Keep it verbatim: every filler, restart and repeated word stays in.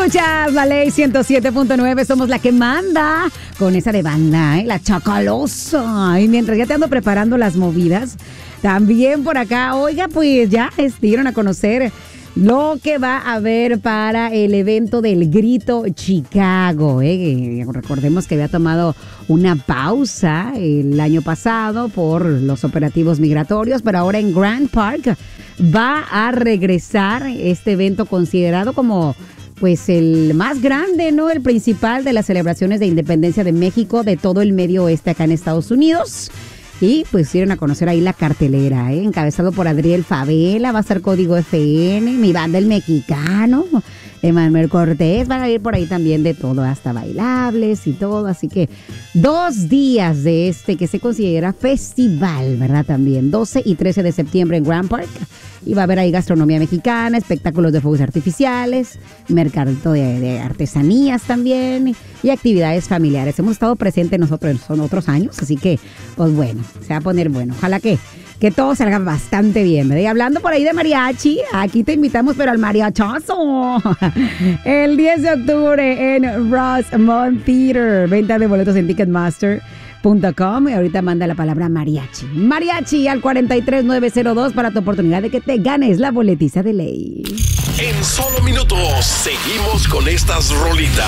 Escuchas la ley ciento siete punto nueve, somos la que manda con esa de banda, ¿eh? La Chacalosa. Y mientras ya te ando preparando las movidas, también por acá, oiga, pues ya dieron a conocer lo que va a haber para el evento del Grito Chicago. ¿eh? Recordemos que había tomado una pausa el año pasado por los operativos migratorios, pero ahora en Grand Park va a regresar este evento considerado como pues el más grande, ¿no? El principal de las celebraciones de independencia de México, de todo el medio oeste acá en Estados Unidos. Y pues dieron a conocer ahí la cartelera, ¿eh? Encabezado por Adriel Favela, va a estar Código F N, Mi Banda el Mexicano, Emanuel Cortés, van a ir por ahí también de todo, hasta bailables y todo, así que dos días de este que se considera festival, ¿verdad? También doce y trece de septiembre en Grand Park, y va a haber ahí gastronomía mexicana, espectáculos de fuegos artificiales, mercado de, de artesanías también y actividades familiares. Hemos estado presentes nosotros en otros años, así que pues bueno, se va a poner bueno, ojalá que Que todo salga bastante bien, ¿verdad? Y hablando por ahí de mariachi, aquí te invitamos, pero al mariachazo. El diez de octubre en Rosemont Theater. Venta de boletos en Ticketmaster punto com. Y ahorita manda la palabra mariachi. Mariachi al cuatro tres nueve cero dos para tu oportunidad de que te ganes la boletiza de ley. En solo minutos, seguimos con estas rolitas.